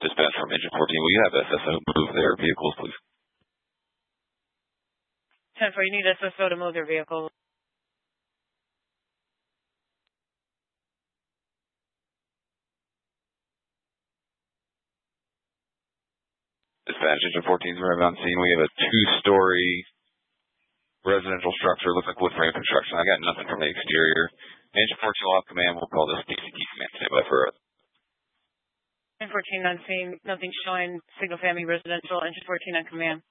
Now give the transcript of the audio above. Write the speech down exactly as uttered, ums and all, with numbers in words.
Dispatch from Engine fourteen. Will you have S S O move their vehicles, please? ten four, you need S S O to move their vehicles. Dispatch, Engine fourteen is arriving on scene. We have a two-story residential structure. Looks like wood frame construction. I got nothing from the exterior. Engine fourteen will have command. We'll call this D C T command. Stand by for us. Engine fourteen on scene. Nothing showing. Single family residential. Engine fourteen on command.